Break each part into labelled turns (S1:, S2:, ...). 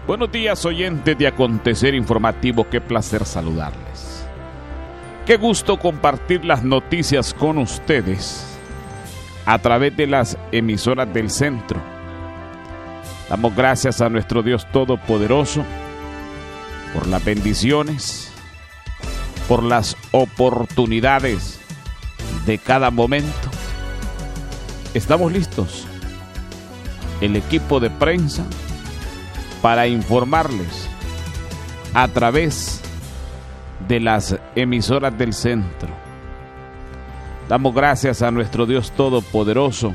S1: Buenos días, oyentes de Acontecer Informativo, qué placer saludarles. Qué gusto compartir las noticias con ustedes a través de las emisoras del centro. Damos gracias a nuestro Dios Todopoderoso por las bendiciones, por las oportunidades de cada momento. Estamos listos, el equipo de prensa, para informarles a través de las emisoras del centro. Damos gracias a nuestro Dios Todopoderoso.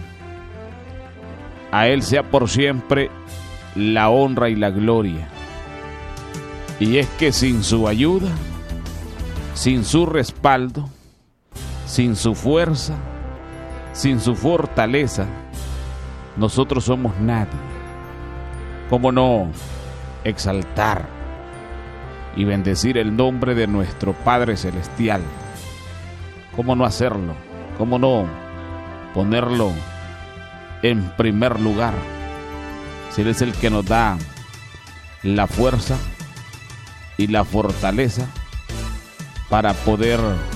S1: A Él sea por siempre la honra y la gloria. Y es que sin su ayuda, sin su respaldo, sin su fuerza, sin su fortaleza, nosotros somos nadie. ¿Cómo no exaltar y bendecir el nombre de nuestro Padre Celestial? ¿Cómo no hacerlo? ¿Cómo no ponerlo en primer lugar? Si Él es el que nos da la fuerza y la fortaleza para poder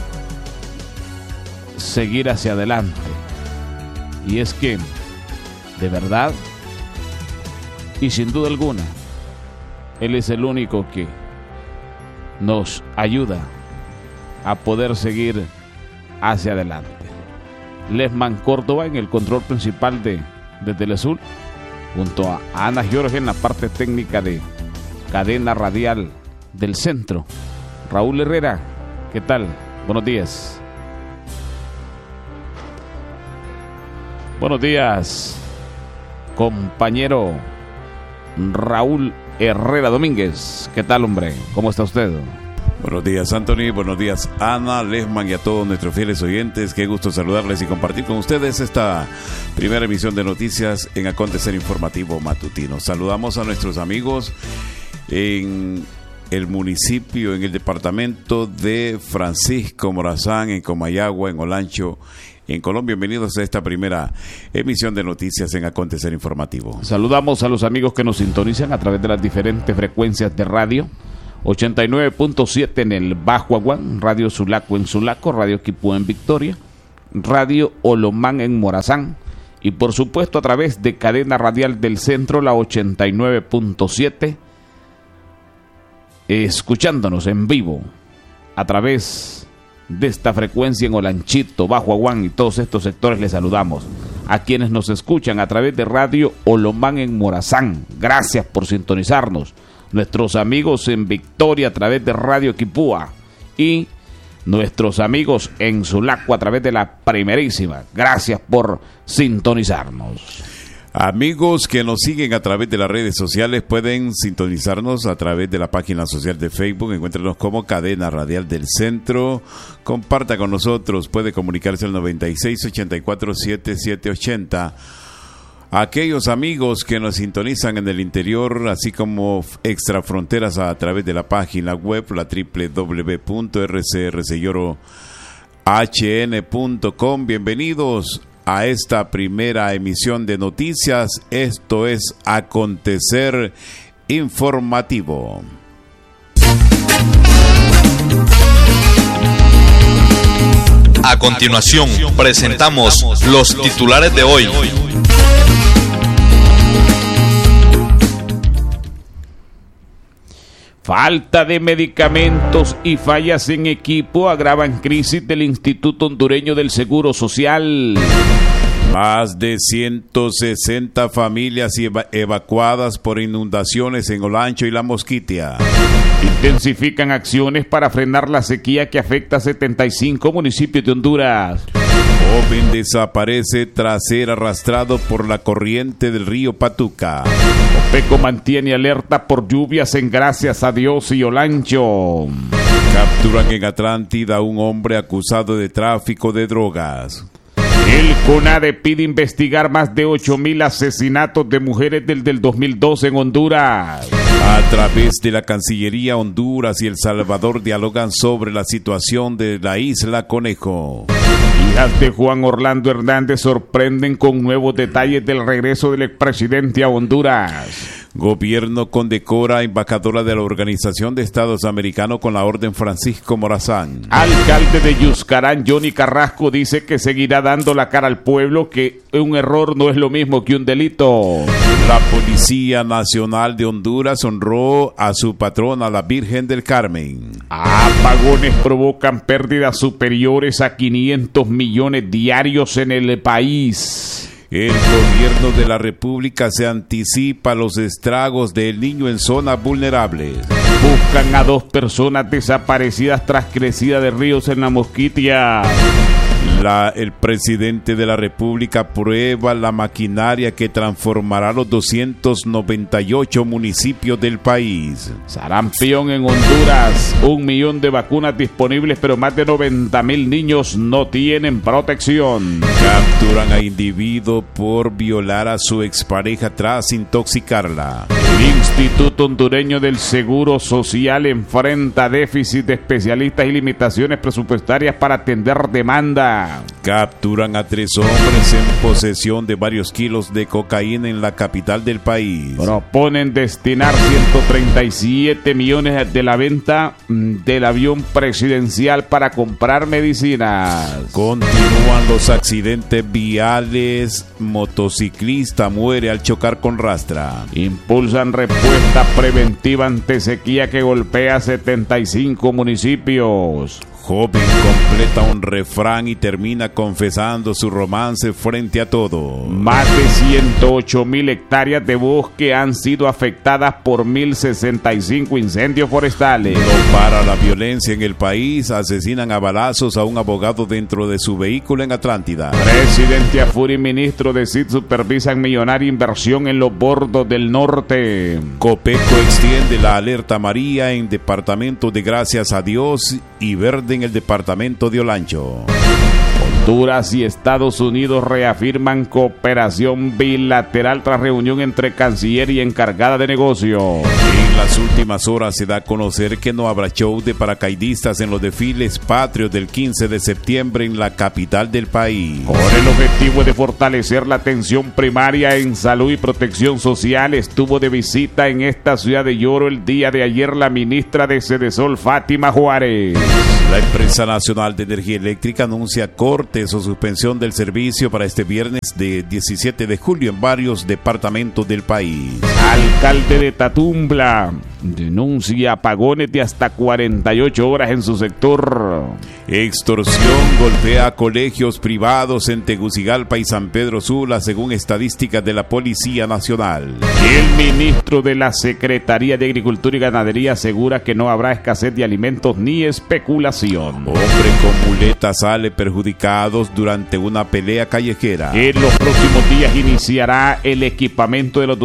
S1: seguir hacia adelante. Y es que, de verdad, y sin duda alguna, Él es el único que nos ayuda a poder seguir hacia adelante. Lesman Córdoba en el control principal de Telesur, junto a Ana Jorge en la parte técnica de Cadena Radial del Centro. Raúl Herrera, ¿qué tal? Buenos días. Buenos días, compañero Raúl Herrera Domínguez. ¿Qué tal, hombre? ¿Cómo está usted?
S2: Buenos días, Anthony. Buenos días, Ana, Lesman y a todos nuestros fieles oyentes. Qué gusto saludarles y compartir con ustedes esta primera emisión de noticias en Acontecer Informativo Matutino. Saludamos a nuestros amigos en el municipio, en el departamento de Francisco Morazán, en Comayagua, en Olancho, en Colombia. Bienvenidos a esta primera emisión de noticias en Acontecer Informativo.
S1: Saludamos a los amigos que nos sintonizan a través de las diferentes frecuencias de radio. 89.7 en el Bajo Aguán, Radio Sulaco en Sulaco, Radio Quipú en Victoria, Radio Olomán en Morazán y por supuesto a través de Cadena Radial del Centro, la 89.7, escuchándonos en vivo a través de esta frecuencia en Olanchito, Bajo Aguán y todos estos sectores. Les saludamos a quienes nos escuchan a través de Radio Olomán en Morazán. Gracias por sintonizarnos. Nuestros amigos en Victoria a través de Radio Quipúa y nuestros amigos en Sulaco a través de la Primerísima. Gracias por sintonizarnos.
S2: Amigos que nos siguen a través de las redes sociales pueden sintonizarnos a través de la página social de Facebook. Encuéntrenos como Cadena Radial del Centro. Comparta con nosotros, puede comunicarse al 96-84-7780. Aquellos amigos que nos sintonizan en el interior, así como extrafronteras a través de la página web, la www.rcrcyorlohn.com. Bienvenidos a esta primera emisión de noticias. Esto es Acontecer Informativo.
S3: A continuación, presentamos los titulares de hoy.
S1: Falta de medicamentos y fallas en equipo agravan crisis del Instituto Hondureño del Seguro Social.
S2: Más de 160 familias evacuadas por inundaciones en Olancho y La Mosquitia.
S1: Intensifican acciones para frenar la sequía que afecta a 75 municipios de Honduras.
S2: Joven desaparece tras ser arrastrado por la corriente del río Patuca.
S1: Opeco mantiene alerta por lluvias en Gracias a Dios y Olancho.
S2: Capturan en Atlántida a un hombre acusado de tráfico de drogas.
S1: El CONADE pide investigar más de 8,000 asesinatos de mujeres desde el 2012 en Honduras.
S2: A través de la Cancillería, Honduras y El Salvador dialogan sobre la situación de la isla Conejo.
S1: Hijas de Juan Orlando Hernández sorprenden con nuevos detalles del regreso del expresidente a Honduras.
S2: Gobierno condecora a embajadora de la Organización de Estados Americanos con la Orden Francisco Morazán.
S1: Alcalde de Yuscarán, Johnny Carrasco, dice que seguirá dando la cara al pueblo, que un error no es lo mismo que un delito.
S2: La Policía Nacional de Honduras honró a su patrona, la Virgen del Carmen.
S1: Apagones provocan pérdidas superiores a 500 millones diarios en el país.
S2: El gobierno de la República se anticipa a los estragos del niño en zonas vulnerables.
S1: Buscan a 2 personas desaparecidas tras crecida de ríos en La Mosquitia.
S2: El presidente de la República aprueba la maquinaria que transformará los 298 municipios del país.
S1: Sarampión en Honduras, 1 millón de vacunas disponibles, pero más de 90,000 niños no tienen protección.
S2: Capturan a individuo por violar a su expareja tras intoxicarla.
S1: El Instituto Hondureño del Seguro Social enfrenta déficit de especialistas y limitaciones presupuestarias para atender demanda.
S2: Capturan a 3 hombres en posesión de varios kilos de cocaína en la capital del país.
S1: Proponen destinar 137 millones de la venta del avión presidencial para comprar medicinas.
S2: Continúan los accidentes viales. Motociclista muere al chocar con rastra.
S1: Impulsan respuesta preventiva ante sequía que golpea 75 municipios.
S2: Joven completa un refrán y termina confesando su romance frente a todo.
S1: Más de 108,000 hectáreas de bosque han sido afectadas por 1,065 incendios forestales.
S2: No para la violencia en el país. Asesinan a balazos a un abogado dentro de su vehículo en Atlántida.
S1: Presidente Afuri y ministro de CID supervisan millonaria inversión en los bordos del norte.
S2: Copeco extiende la alerta amarilla en departamento de Gracias a Dios y verde en el departamento de Olancho.
S1: Honduras y Estados Unidos reafirman cooperación bilateral tras reunión entre canciller y encargada de negocio.
S2: En las últimas horas se da a conocer que no habrá show de paracaidistas en los desfiles patrios del 15 de septiembre en la capital del país.
S1: Con el objetivo de fortalecer la atención primaria en salud y protección social, estuvo de visita en esta ciudad de Lloro el día de ayer la ministra de Sedesol, Fátima Juárez.
S2: La empresa nacional de energía eléctrica anuncia cortes o suspensión del servicio para este viernes de 17 de julio en varios departamentos del país.
S1: Alcalde de Tatumbla denuncia apagones de hasta 48 horas en su sector.
S2: Extorsión golpea a colegios privados en Tegucigalpa y San Pedro Sula, según estadísticas de la Policía Nacional.
S1: El ministro de la Secretaría de Agricultura y Ganadería asegura que no habrá escasez de alimentos ni especulación.
S2: Hombre con muleta sale perjudicados durante una pelea callejera.
S1: En los próximos días iniciará el equipamiento de los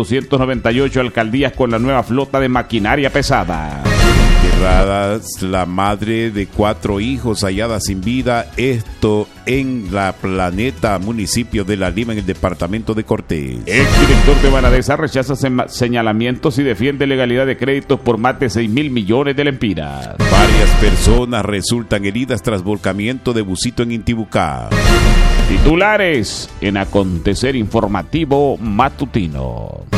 S1: 298 alcaldías con la nueva flota de maquinaria pesada.
S2: Enterradas la madre de 4 hijos hallada sin vida, esto en la Planeta, municipio de La Lima, en el departamento de Cortés.
S1: El director de Banadesa rechaza señalamientos y defiende legalidad de créditos por más de 6,000 millones de lempiras.
S2: Varias personas resultan heridas tras volcamiento de busito en Intibucá.
S1: Titulares en Acontecer Informativo Matutino.